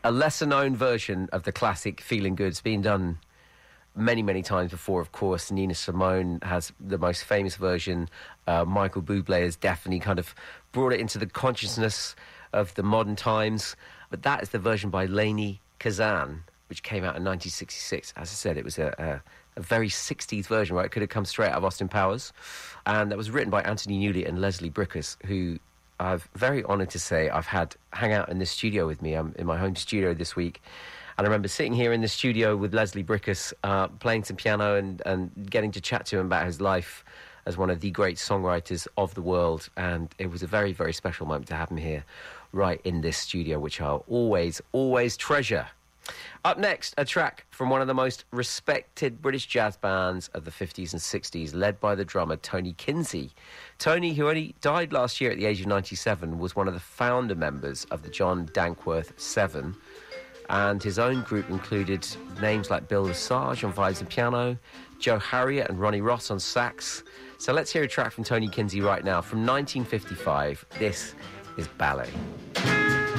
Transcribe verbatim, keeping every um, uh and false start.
a lesser-known version of the classic Feeling Good's been done many, many times before, of course. Nina Simone has the most famous version. Uh, Michael Bublé has definitely kind of brought it into the consciousness of the modern times. But that is the version by Lainey Kazan, which came out in nineteen sixty-six. As I said, it was a, a, a very sixties version, right? It could have come straight out of Austin Powers. And that was written by Anthony Newley and Leslie Brickus, who I'm very honoured to say I've had hang out in this studio with me. I'm in my home studio this week. And I remember sitting here in the studio with Leslie Brickus, uh, playing some piano and, and getting to chat to him about his life as one of the great songwriters of the world. And it was a very, very special moment to have him here right in this studio, which I'll always, always treasure. Up next, a track from one of the most respected British jazz bands of the fifties and sixties, led by the drummer Tony Kinsey. Tony, who only died last year at the age of ninety-seven, was one of the founder members of the John Dankworth Seven, and his own group included names like Bill Lesage on vibes and piano, Joe Harriott and Ronnie Ross on sax. So let's hear a track from Tony Kinsey right now. From nineteen fifty-five, this is Ballet.